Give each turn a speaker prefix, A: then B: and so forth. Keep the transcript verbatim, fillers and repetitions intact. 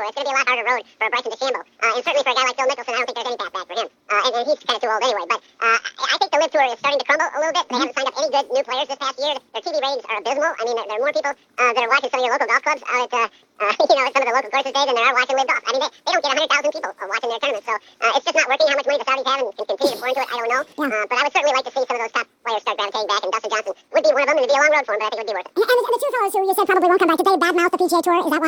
A: Tour, it's going to be a lot harder road for Bryson DeChambeau. Uh, and certainly for a guy like Phil Mickelson, I don't think there's any path back for him. Uh, and, and he's kind of too old anyway. But uh, I think the Live Tour is starting to crumble a little bit. They haven't signed up any good new players this past year. Their T V ratings are abysmal. I mean, there, there are more people uh, that are watching some of your local golf clubs out at, uh, uh, you know, at some of the local courses today than there are watching Live Golf. I mean, they, they don't get one hundred thousand people uh, watching their tournament. So uh, it's just not working. How much money the Saudis have and can continue to pour into it, I don't know. Yeah. Uh, but I would certainly like to see some of those top players start gravitating back, and Dustin Johnson would be one of them. It would be a long road for him, but I think it would be worth it.
B: And, and the two fellows who you said probably won't come back, did they badmouth the P G A Tour? Is that why?